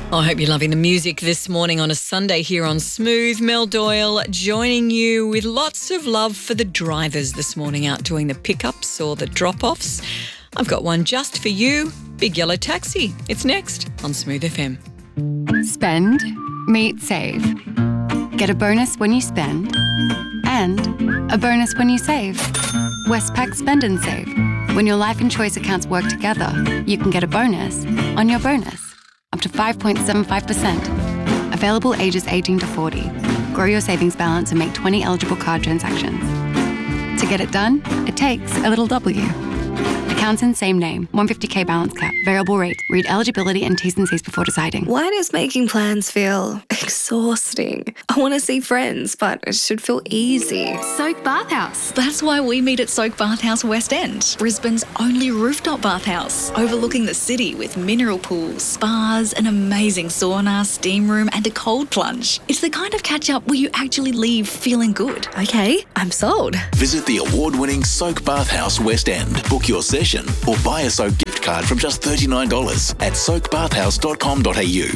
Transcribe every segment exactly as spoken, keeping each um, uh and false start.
I hope you're loving the music this morning on a Sunday here on Smooth. Mel Doyle joining you with lots of love for the drivers this morning out doing the pickups or the drop-offs. I've got one just for you, Big Yellow Taxi. It's next on Smooth F M. Spend, meet, save. Get a bonus when you spend and a bonus when you save. Westpac Spend and Save. When your life and choice accounts work together, you can get a bonus on your bonus. Up to five point seven five percent. Available ages eighteen to forty. Grow your savings balance and make twenty eligible card transactions. To get it done, it takes a little W. Accounts in same name. one hundred fifty k balance cap. Variable rate. Read eligibility and T's and C's before deciding. Why does making plans feel exhausting? I want to see friends, but it should feel easy. Soak Bathhouse. That's why we meet at Soak Bathhouse West End, Brisbane's only rooftop bathhouse, overlooking the city with mineral pools, spas, an amazing sauna, steam room and a cold plunge. It's the kind of catch-up where you actually leave feeling good. Okay, I'm sold. Visit the award-winning Soak Bathhouse West End. Book your session or buy a Soak gift card from just thirty-nine dollars at soak bathhouse dot com dot a u.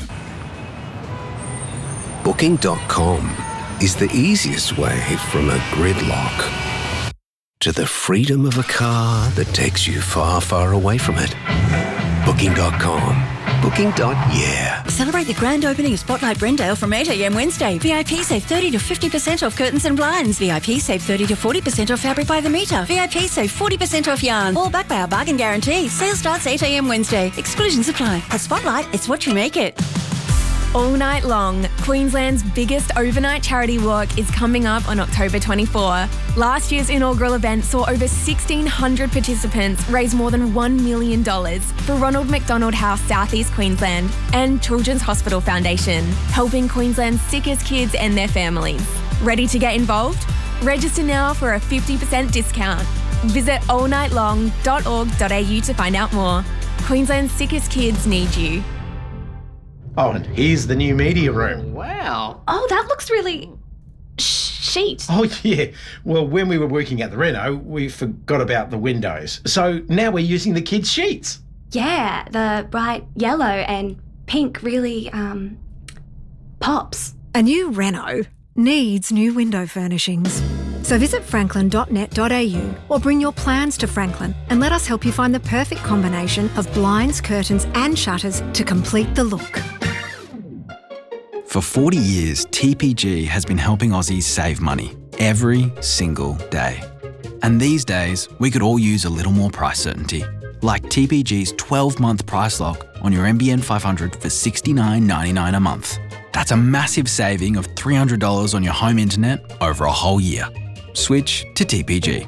Booking dot com is the easiest way from a gridlock to the freedom of a car that takes you far, far away from it. Booking dot com. Booking. Yeah. Celebrate the grand opening of Spotlight Brendale from eight a m Wednesday. V I P save thirty to fifty percent off curtains and blinds. V I P save thirty to forty percent off fabric by the metre. V I P save forty percent off yarn. All backed by our bargain guarantee. Sale starts eight a m Wednesday. Exclusions apply. At Spotlight, it's what you make it. All night long, Queensland's biggest overnight charity walk is coming up on October twenty-fourth. Last year's inaugural event saw over sixteen hundred participants raise more than one million dollars for Ronald McDonald House, South East Queensland, and Children's Hospital Foundation, helping Queensland's sickest kids and their families. Ready to get involved? Register now for a fifty percent discount. Visit all night long dot org dot a u to find out more. Queensland's sickest kids need you. Oh, and here's the new media room. Wow. Oh, that looks really chic. Oh, yeah. Well, when we were working at the reno, we forgot about the windows. So now we're using the kids' sheets. Yeah, the bright yellow and pink really um, pops. A new reno needs new window furnishings. So visit franklin dot net dot a u or bring your plans to Franklin and let us help you find the perfect combination of blinds, curtains and shutters to complete the look. For forty years, T P G has been helping Aussies save money every single day. And these days, we could all use a little more price certainty, like T P G's twelve-month price lock on your N B N five hundred for sixty-nine ninety-nine a month. That's a massive saving of three hundred dollars on your home internet over a whole year. Switch to T P G.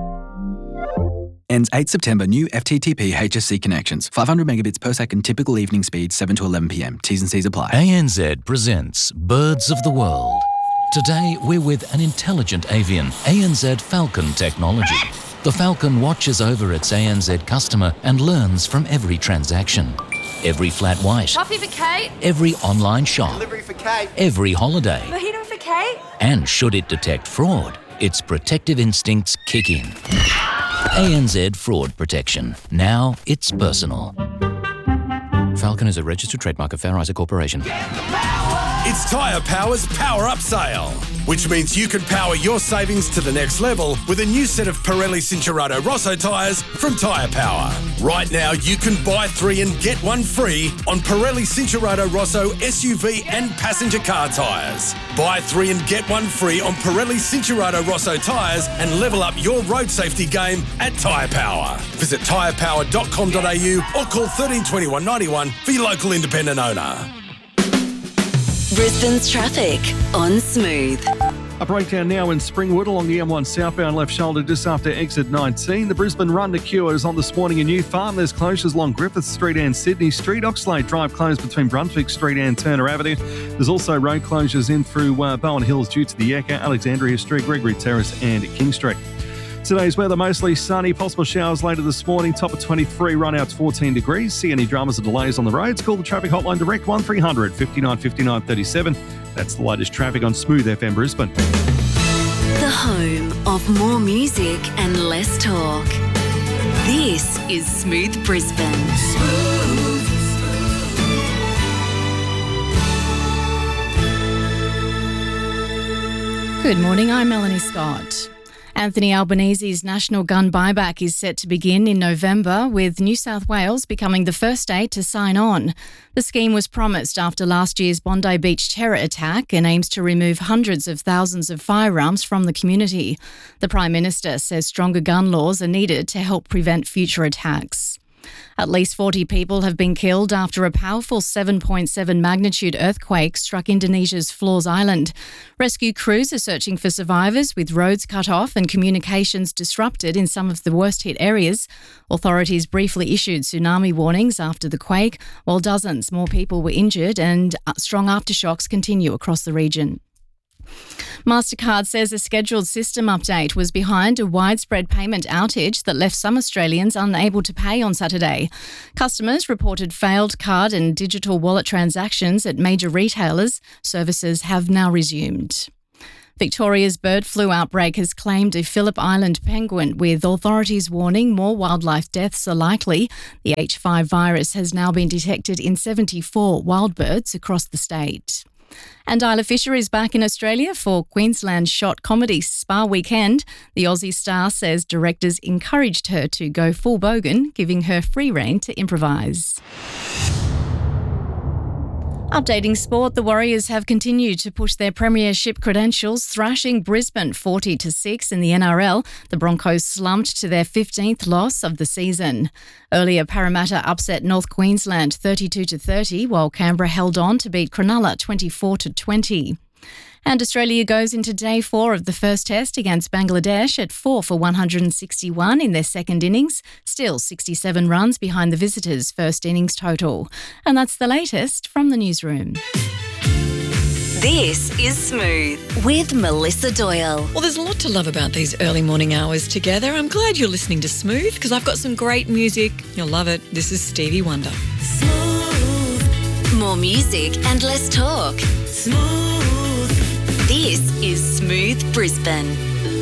Ends eighth September. New F T T P H S C connections. five hundred megabits per second. Typical evening speed seven to eleven p m. T's and C's apply. A N Z presents Birds of the World. Today we're with an intelligent avian, A N Z Falcon technology. The Falcon watches over its A N Z customer and learns from every transaction. Every flat white. Coffee for Kate. Every online shop. Delivery for Kate. Every holiday. Mojito for Kate. And should it detect fraud, its protective instincts kick in. A N Z Fraud Protection. Now it's personal. Falcon is a registered trademark of Fair Isaac Corporation. It's Tyre Power's Power Up Sale, which means you can power your savings to the next level with a new set of Pirelli Cinturato Rosso tyres from Tyre Power. Right now, you can buy three and get one free on Pirelli Cinturato Rosso S U V and passenger car tyres. Buy three and get one free on Pirelli Cinturato Rosso tyres and level up your road safety game at Tyre Power. Visit tyre power dot com dot a u or call thirteen twenty-one ninety-one for your local independent owner. Brisbane's traffic on Smooth. A breakdown now in Springwood along the M one southbound left shoulder just after exit nineteen. The Brisbane Run to Cure is on this morning in New Farm. There's closures along Griffith Street and Sydney Street. Oxlade Drive closed between Brunswick Street and Turner Avenue. There's also road closures in through uh, Bowen Hills due to the Ekka, Alexandria Street, Gregory Terrace and King Street. Today's weather mostly sunny, possible showers later this morning. Top of twenty-three, run out to fourteen degrees. See any dramas or delays on the roads? Call the traffic hotline direct one three hundred fifty-nine fifty-nine thirty-seven. That's the latest traffic on Smooth F M Brisbane. The home of more music and less talk. This is Smooth Brisbane. Smooth. Good morning, I'm Melanie Scott. Anthony Albanese's national gun buyback is set to begin in November, with New South Wales becoming the first state to sign on. The scheme was promised after last year's Bondi Beach terror attack and aims to remove hundreds of thousands of firearms from the community. The Prime Minister says stronger gun laws are needed to help prevent future attacks. At least forty people have been killed after a powerful seven point seven magnitude earthquake struck Indonesia's Flores Island. Rescue crews are searching for survivors, with roads cut off and communications disrupted in some of the worst hit areas. Authorities briefly issued tsunami warnings after the quake, while dozens more people were injured and strong aftershocks continue across the region. Mastercard says a scheduled system update was behind a widespread payment outage that left some Australians unable to pay on Saturday. Customers reported failed card and digital wallet transactions at major retailers. Services have now resumed. Victoria's bird flu outbreak has claimed a Phillip Island penguin, with authorities warning more wildlife deaths are likely. The H five virus has now been detected in seventy-four wild birds across the state. And Isla Fisher is back in Australia for Queensland's shot comedy Spa Weekend. The Aussie star says directors encouraged her to go full bogan, giving her free rein to improvise. Updating sport, the Warriors have continued to push their premiership credentials, thrashing Brisbane forty to six in the N R L. The Broncos slumped to their fifteenth loss of the season. Earlier, Parramatta upset North Queensland thirty-two to thirty, while Canberra held on to beat Cronulla twenty-four to twenty. And Australia goes into day four of the first test against Bangladesh at four for one hundred sixty-one in their second innings, still sixty-seven runs behind the visitors' first innings total. And that's the latest from the newsroom. This is Smooth with Melissa Doyle. Well, there's a lot to love about these early morning hours together. I'm glad you're listening to Smooth because I've got some great music. You'll love it. This is Stevie Wonder. Smooth. More music and less talk. Smooth. This is Smooth Brisbane.